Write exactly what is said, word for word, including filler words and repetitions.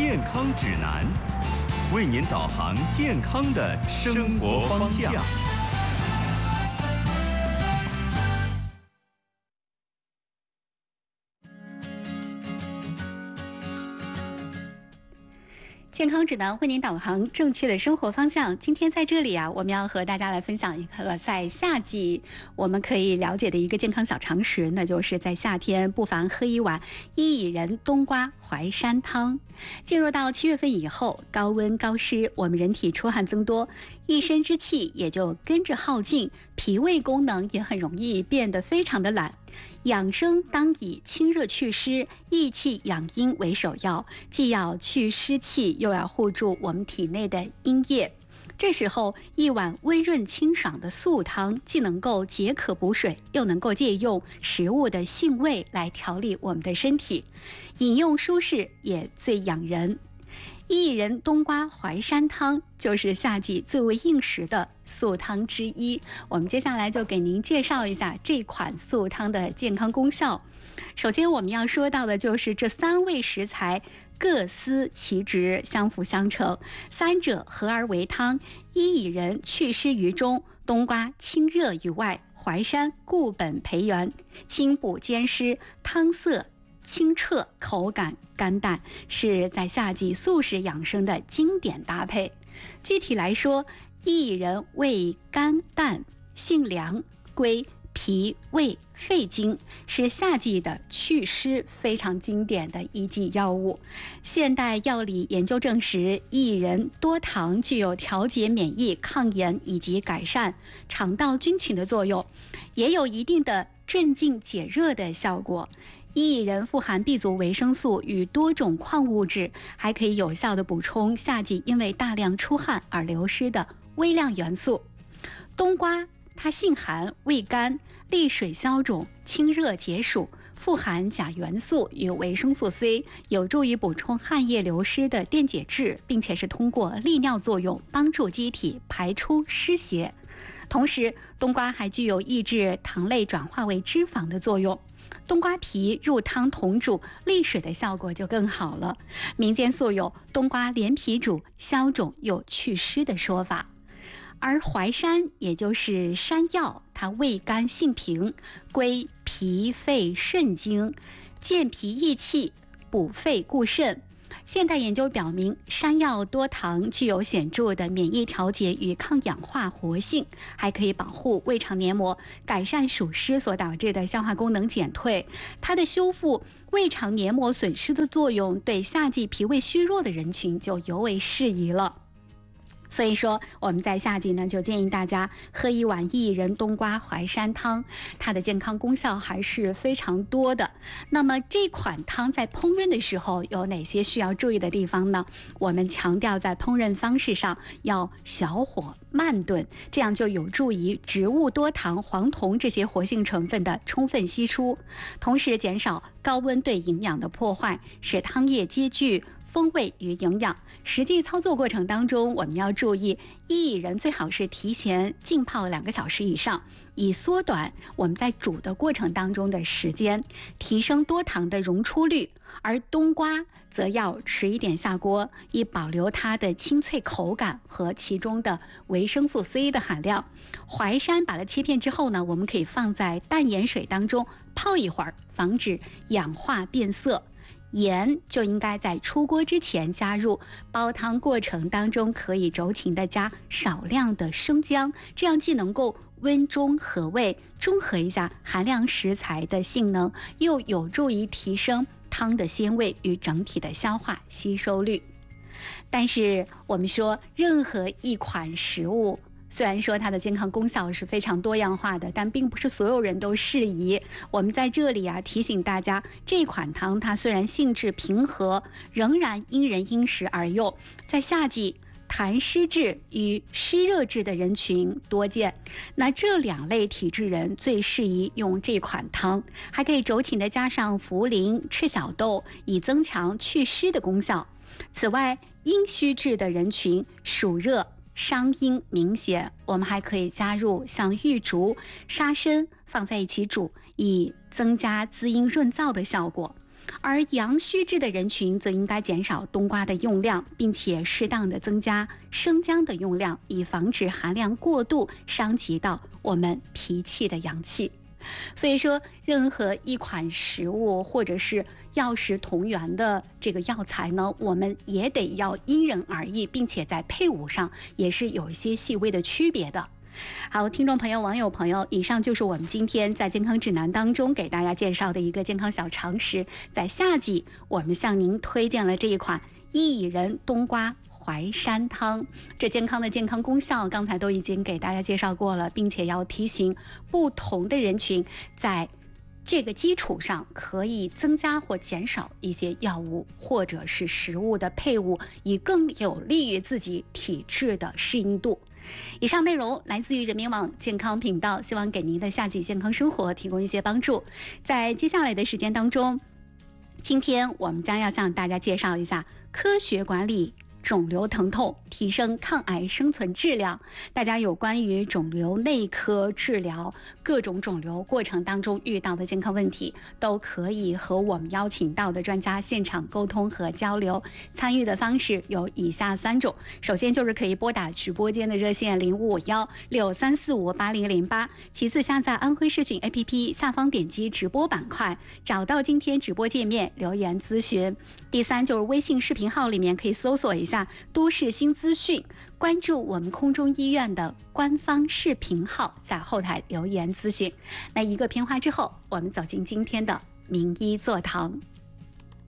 健康指南，为您导航健康的生活方向。 健康指南为您导航正确的生活方向。今天在这里啊，我们要和大家来分享一个在夏季我们可以了解的一个健康小常识，那就是在夏天不妨喝一碗薏苡冬瓜淮山汤。进入到七月份以后，高温高湿，我们人体出汗增多，一身之气也就跟着耗尽，脾胃功能也很容易变得非常的懒。养生当以清热祛湿、益气养阴为首要，既要去湿气，又要护住我们体内的阴液。这时候，一碗温润清爽的素汤，既能够解渴补水，又能够借用食物的性味来调理我们的身体，饮用舒适也最养人。薏苡冬瓜淮山汤就是夏季最为应时的素汤之一。我们接下来就给您介绍一下这款素汤的健康功效。首先我们要说到的就是这三味食材各司其职，相辅相成，三者合而为汤。薏苡祛湿于中，冬瓜清热于外，淮山固本培元，清补兼施，汤色清澈，口感甘淡，是在夏季素食养生的经典搭配。具体来说，薏苡味甘淡，性凉，归脾胃肺经，是夏季的祛湿非常经典的一剂药物。现代药理研究证实，薏苡多糖具有调节免疫、抗炎以及改善肠道菌群的作用，也有一定的镇静解热的效果。薏苡富含 B 族维生素与多种矿物质，还可以有效的补充夏季因为大量出汗而流失的微量元素。冬瓜它性寒，味甘，利水消肿，清热解暑，富含钾元素与维生素 C， 有助于补充汗液流失的电解质，并且是通过利尿作用帮助机体排出湿邪。同时，冬瓜还具有抑制糖类转化为脂肪的作用。冬瓜皮入汤同煮利水的效果就更好了。民间素有冬瓜连皮煮消肿又祛湿的说法。而淮山也就是山药，它味甘性平，归脾肺肾经，健脾益气，补肺固肾。现代研究表明，山药多糖具有显著的免疫调节与抗氧化活性，还可以保护胃肠黏膜，改善暑湿所导致的消化功能减退。它的修复胃肠黏膜损失的作用，对夏季脾胃虚弱的人群就尤为适宜了。所以说我们在夏季呢，就建议大家喝一碗薏苡冬瓜淮山汤，它的健康功效还是非常多的。那么这款汤在烹饪的时候有哪些需要注意的地方呢？我们强调在烹饪方式上要小火慢炖，这样就有助于植物多糖、黄酮这些活性成分的充分析出，同时减少高温对营养的破坏，使汤液兼具风味与营养。实际操作过程当中，我们要注意，薏苡最好是提前浸泡两个小时以上，以缩短我们在煮的过程当中的时间，提升多糖的溶出率。而冬瓜则要迟一点下锅，以保留它的清脆口感和其中的维生素 C 的含量。淮山把它切片之后呢，我们可以放在淡盐水当中泡一会儿，防止氧化变色。盐就应该在出锅之前加入，煲汤过程当中可以酌情的加少量的生姜，这样既能够温中和胃，中和一下寒凉食材的性能，又有助于提升汤的鲜味与整体的消化吸收率。但是我们说，任何一款食物虽然说它的健康功效是非常多样化的，但并不是所有人都适宜。我们在这里啊提醒大家，这款汤它虽然性质平和，仍然因人因时而用。在夏季，痰湿质与湿热质的人群多见，那这两类体质人最适宜用这款汤，还可以酌情的加上茯苓、赤小豆，以增强祛湿的功效。此外，阴虚质的人群暑热伤阴明显，我们还可以加入像玉竹、沙参放在一起煮，以增加滋阴润燥的效果。 而阳虚质的人群则应该减少冬瓜的用量，并且适当的增加生姜的用量，以防止含量过度伤及到我们脾气的阳气。所以说，任何一款食物或者是药食同源的这个药材呢，我们也得要因人而异，并且在配伍上也是有一些细微的区别的。好，听众朋友、网友朋友，以上就是我们今天在健康指南当中给大家介绍的一个健康小常识。在夏季，我们向您推荐了这一款薏仁冬瓜淮山汤，这健康的健康功效刚才都已经给大家介绍过了，并且要提醒不同的人群在这个基础上可以增加或减少一些药物或者是食物的配伍，以更有利于自己体质的适应度。以上内容来自于人民网健康频道，希望给您的夏季健康生活提供一些帮助。在接下来的时间当中，今天我们将要向大家介绍一下科学管理肿瘤疼痛，提升抗癌生存质量。大家有关于肿瘤内科治疗各种肿瘤过程当中遇到的健康问题，都可以和我们邀请到的专家现场沟通和交流。参与的方式有以下三种，首先就是可以拨打直播间的热线零五五幺六三四五八零零八，其次下载安徽视讯 A P P， 下方点击直播板块，找到今天直播界面留言咨询。第三就是微信视频号里面可以搜索一下都市新资讯，关注我们空中医院的官方视频号，在后台留言咨询。那一个片花之后，我们走进今天的名医座堂。